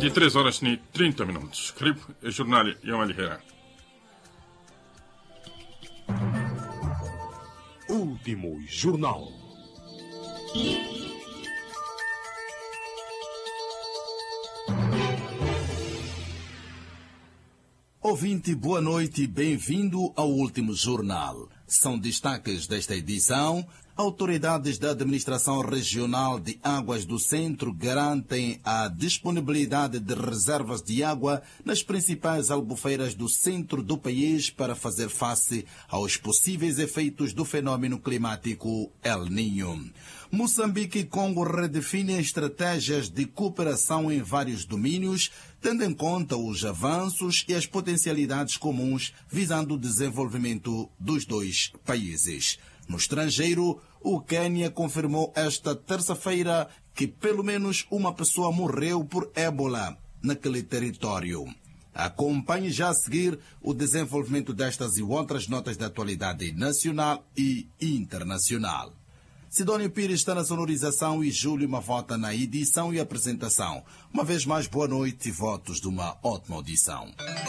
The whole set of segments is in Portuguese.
23 horas e 30 minutos. Clipe e jornal Yamalihera. Último jornal. Ouvinte, boa noite e bem-vindo ao Último Jornal. São destaques desta edição. Autoridades da Administração Regional de Águas do Centro garantem a disponibilidade de reservas de água nas principais albufeiras do centro do país para fazer face aos possíveis efeitos do fenômeno climático El Niño. Moçambique e Congo redefinem estratégias de cooperação em vários domínios, tendo em conta os avanços e as potencialidades comuns visando o desenvolvimento dos dois países. No estrangeiro, o Quênia confirmou esta terça-feira que pelo menos uma pessoa morreu por ébola naquele território. Acompanhe já a seguir o desenvolvimento destas e outras notas de atualidade nacional e internacional. Sidónio Pires está na sonorização e Júlio Mavota na edição e apresentação. Uma vez mais, boa noite e votos de uma ótima audição.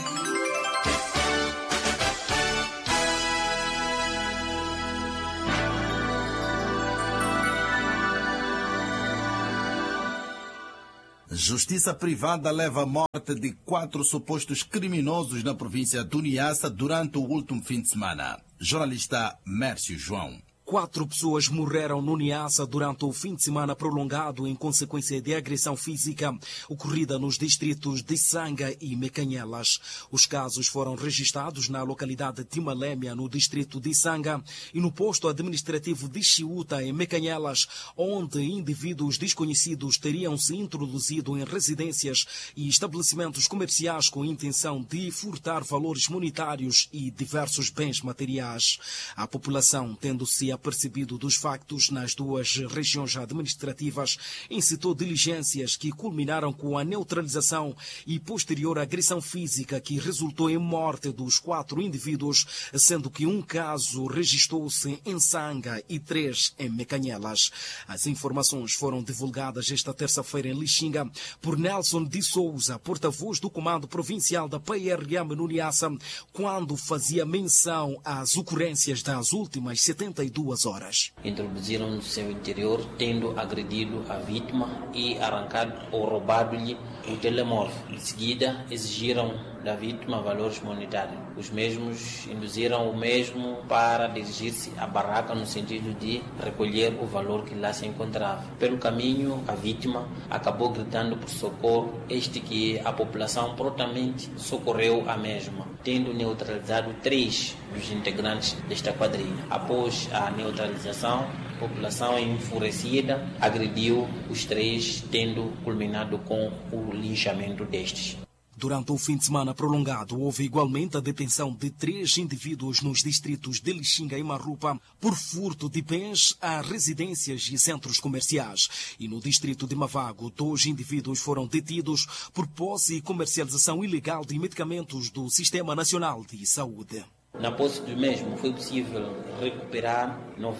Justiça privada leva à morte de 4 supostos criminosos na província de Niassa durante o último fim de semana. Jornalista Mércio João. 4 pessoas morreram no Niassa durante o fim de semana prolongado em consequência de agressão física ocorrida nos distritos de Sanga e Mecanhelas. Os casos foram registrados na localidade de Timalémia, no distrito de Sanga, e no posto administrativo de Chiuta, em Mecanhelas, onde indivíduos desconhecidos teriam se introduzido em residências e estabelecimentos comerciais com a intenção de furtar valores monetários e diversos bens materiais. A população, tendo-se apercebido dos factos nas duas regiões administrativas, incitou diligências que culminaram com a neutralização e posterior agressão física que resultou em morte dos 4 indivíduos, sendo que um caso registrou-se em Sanga e 3 em Mecanhelas. As informações foram divulgadas esta terça-feira em Lixinga por Nelson de Souza, porta-voz do Comando Provincial da PRM no Niassa, quando fazia menção às ocorrências das últimas 72 horas. Introduziram no seu interior, tendo agredido a vítima e arrancado ou roubado-lhe o telemóvel. Em seguida, exigiram da vítima valores monetários. Os mesmos induziram o mesmo para dirigir-se à barraca no sentido de recolher o valor que lá se encontrava. Pelo caminho, a vítima acabou gritando por socorro, este que a população prontamente socorreu a mesma, tendo neutralizado 3 dos integrantes desta quadrilha. Após a neutralização, a população enfurecida agrediu os 3, tendo culminado com o linchamento destes. Durante o fim de semana prolongado, houve igualmente a detenção de 3 indivíduos nos distritos de Lixinga e Marrupa por furto de bens a residências e centros comerciais. E no distrito de Mavago, 2 indivíduos foram detidos por posse e comercialização ilegal de medicamentos do Sistema Nacional de Saúde. Na posse do mesmo foi possível recuperar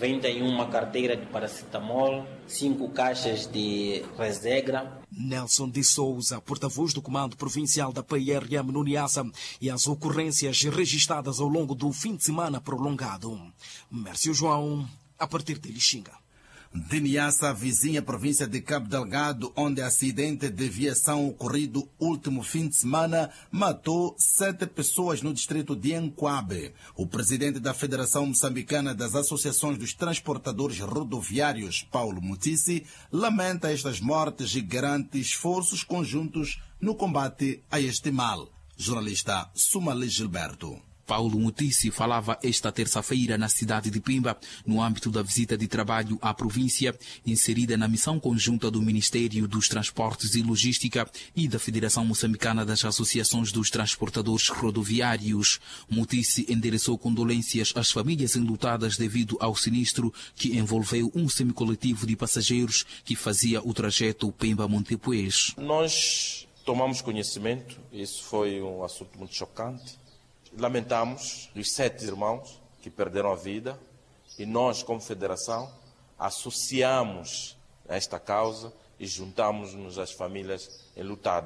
91 carteiras de paracetamol, 5 caixas de Rezegra. Nelson de Souza, porta-voz do Comando Provincial da PRM no Niassa, e as ocorrências registradas ao longo do fim de semana prolongado. Mércio João, a partir de Lixinga. De Niassa, vizinha província de Cabo Delgado, onde acidente de viação ocorrido último fim de semana matou 7 pessoas no distrito de Enquabe. O presidente da Federação Moçambicana das Associações dos Transportadores Rodoviários, Paulo Mutici, lamenta estas mortes e garante esforços conjuntos no combate a este mal. Jornalista Sumali Gilberto. Paulo Mutici falava esta terça-feira na cidade de Pemba, no âmbito da visita de trabalho à província, inserida na missão conjunta do Ministério dos Transportes e Logística e da Federação Moçambicana das Associações dos Transportadores Rodoviários. Mutici endereçou condolências às famílias enlutadas devido ao sinistro que envolveu um semicoletivo de passageiros que fazia o trajeto Pemba-Montepuez. Nós tomamos conhecimento, isso foi um assunto muito chocante. Lamentamos os 7 irmãos que perderam a vida e nós, como federação, associamos a esta causa e juntamos-nos às famílias enlutadas.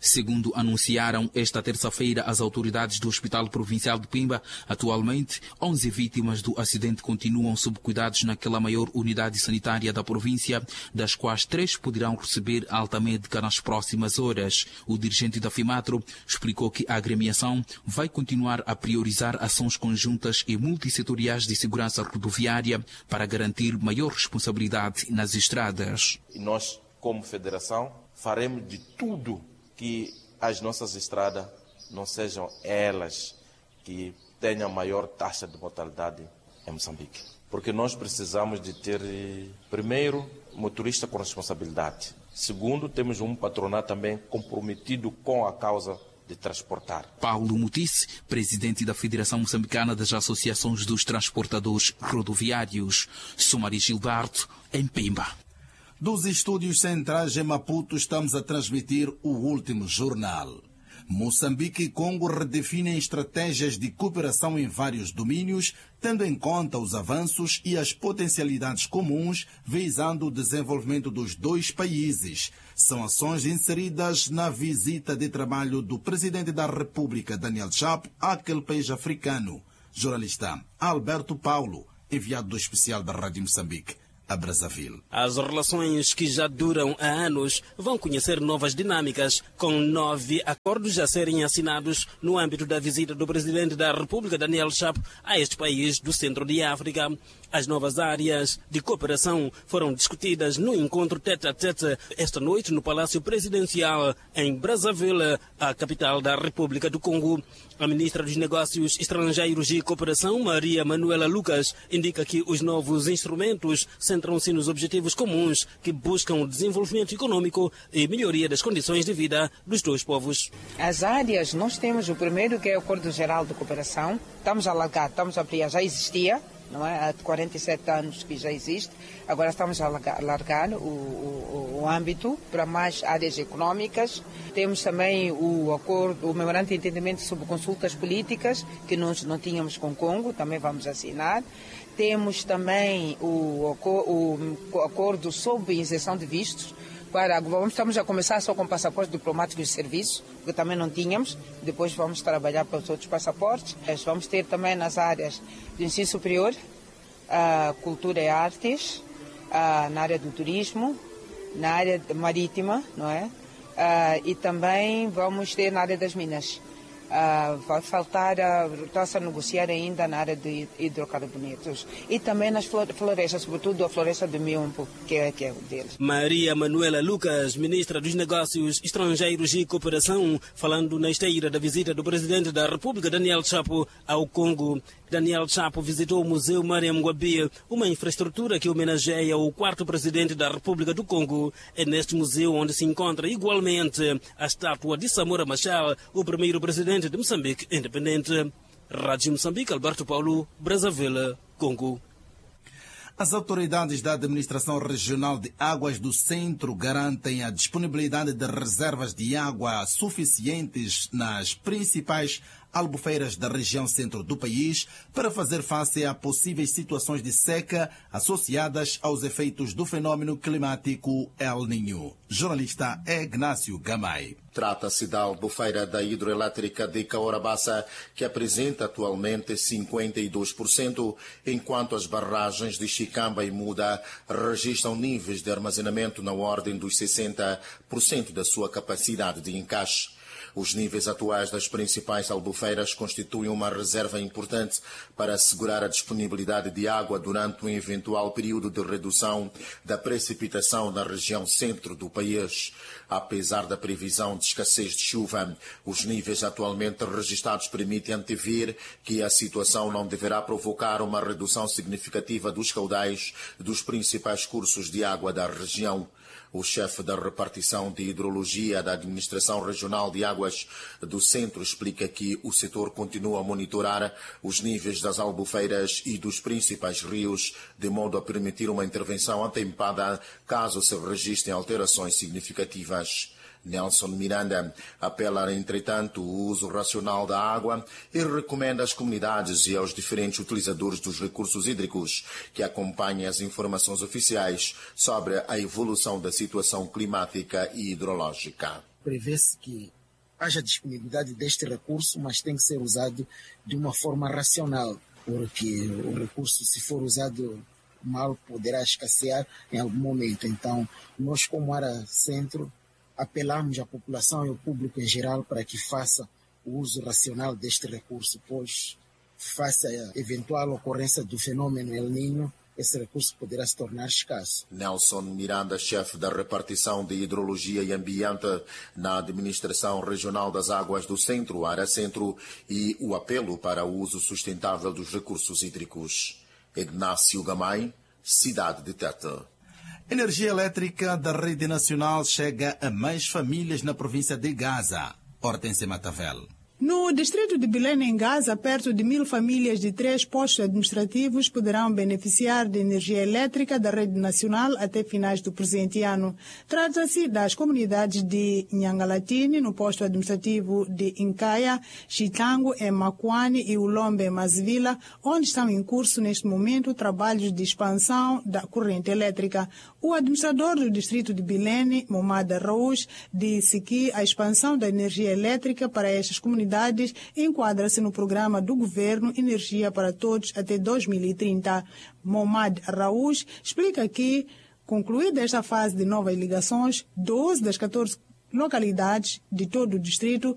Segundo anunciaram esta terça-feira as autoridades do Hospital Provincial de Pemba, atualmente 11 vítimas do acidente continuam sob cuidados naquela maior unidade sanitária da província, das quais 3 poderão receber alta médica nas próximas horas. O dirigente da FIMATRO explicou que a agremiação vai continuar a priorizar ações conjuntas e multissetoriais de segurança rodoviária para garantir maior responsabilidade nas estradas. E nós, como federação, faremos de tudo que as nossas estradas não sejam elas que tenham maior taxa de mortalidade em Moçambique. Porque nós precisamos de ter, primeiro, motorista com responsabilidade. Segundo, temos um patronato também comprometido com a causa de transportar. Paulo Mutice, presidente da Federação Moçambicana das Associações dos Transportadores Rodoviários. Sumari Gilberto, em Pemba. Dos estúdios centrais em Maputo estamos a transmitir o último jornal. Moçambique e Congo redefinem estratégias de cooperação em vários domínios, tendo em conta os avanços e as potencialidades comuns, visando o desenvolvimento dos dois países. São ações inseridas na visita de trabalho do presidente da República, Daniel Chapo, àquele país africano. Jornalista Alberto Paulo, enviado do especial da Rádio Moçambique a Brazzaville. As relações que já duram há anos vão conhecer novas dinâmicas, com 9 acordos a serem assinados no âmbito da visita do presidente da República, Daniel Chapo, a este país do centro de África. As novas áreas de cooperação foram discutidas no encontro tete-a-tete esta noite no Palácio Presidencial em Brazzaville, a capital da República do Congo. A ministra dos Negócios Estrangeiros e Cooperação, Maria Manuela Lucas, indica que os novos instrumentos centram-se nos objetivos comuns que buscam o desenvolvimento econômico e melhoria das condições de vida dos dois povos. As áreas, nós temos o primeiro, que é o Acordo Geral de Cooperação. Estamos a alargar, estamos a ampliar, já existia, não é? Há 47 anos que já existe. Agora estamos a alargar o âmbito para mais áreas econômicas. Temos também o memorando de entendimento sobre consultas políticas, que nós não tínhamos com o Congo, também vamos assinar. Temos também o acordo sobre isenção de vistos. Estamos a começar só com passaportes diplomáticos de serviço, que também não tínhamos. Depois vamos trabalhar para os outros passaportes. Vamos ter também nas áreas do ensino superior, cultura e artes, na área do turismo, na área marítima, não é? E também vamos ter na área das minas. Vai faltar, está-se a negociar ainda na área de hidrocarbonetos e também nas florestas, sobretudo a floresta de Miombo, que é o deles. Maria Manuela Lucas, ministra dos Negócios Estrangeiros e Cooperação, falando na esteira da visita do presidente da República, Daniel Chapo, ao Congo. Daniel Chapo visitou o Museu Mariam Ngouabi, uma infraestrutura que homenageia o 4º presidente da República do Congo. É neste museu onde se encontra igualmente a estátua de Samora Machel, o primeiro presidente de Moçambique independente. Rádio Moçambique, Alberto Paulo, Brazzaville, Congo. As autoridades da Administração Regional de Águas do Centro garantem a disponibilidade de reservas de água suficientes nas principais albufeiras da região centro do país para fazer face a possíveis situações de seca associadas aos efeitos do fenômeno climático El Niño. Jornalista Ignácio Gamay. Trata-se da albufeira da hidroelétrica de Caorabassa, que apresenta atualmente 52%, enquanto as barragens de Chicamba e Muda registram níveis de armazenamento na ordem dos 60% da sua capacidade de encaixe. Os níveis atuais das principais albufeiras constituem uma reserva importante para assegurar a disponibilidade de água durante um eventual período de redução da precipitação na região centro do país. Apesar da previsão de escassez de chuva, os níveis atualmente registrados permitem antever que a situação não deverá provocar uma redução significativa dos caudais dos principais cursos de água da região. O chefe da repartição de hidrologia da Administração Regional de Águas do Centro explica que o setor continua a monitorar os níveis das albufeiras e dos principais rios, de modo a permitir uma intervenção atempada caso se registrem alterações significativas. Nelson Miranda apela, entretanto, o uso racional da água e recomenda às comunidades e aos diferentes utilizadores dos recursos hídricos que acompanhem as informações oficiais sobre a evolução da situação climática e hidrológica. prevê-se que haja disponibilidade deste recurso, mas tem que ser usado de uma forma racional, porque o recurso, se for usado mal, poderá escassear em algum momento. Então, nós, como área centro, apelamos à população e ao público em geral para que faça o uso racional deste recurso, pois, face à eventual ocorrência do fenômeno El Niño, esse recurso poderá se tornar escasso. Nelson Miranda, chefe da repartição de Hidrologia e Ambiente na Administração Regional das Águas do Centro, área centro, e o apelo para o uso sustentável dos recursos hídricos. Ignácio Gamay, cidade de Tete. Energia elétrica da rede nacional chega a mais famílias na província de Gaza. Hortência Matavel. No distrito de Belém, em Gaza, perto de 1000 famílias de 3 postos administrativos poderão beneficiar de energia elétrica da rede nacional até finais do presente ano. Trata-se das comunidades de Nhangalatini, no posto administrativo de Incaia, Chitango, em Macuane e Ulombe, em Masvila, onde estão em curso neste momento trabalhos de expansão da corrente elétrica. O administrador do distrito de Belém, Momad Raouch, disse que a expansão da energia elétrica para estas comunidades enquadra-se no programa do governo Energia para Todos até 2030. Momad Raouch explica que, concluída esta fase de novas ligações, 12 das 14 localidades de todo o distrito